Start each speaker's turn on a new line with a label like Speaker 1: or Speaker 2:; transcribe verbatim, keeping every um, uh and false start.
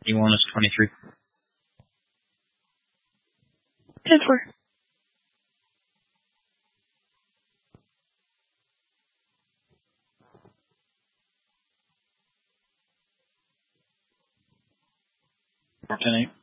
Speaker 1: E one is twenty-three.
Speaker 2: ten four.
Speaker 1: four ten eight.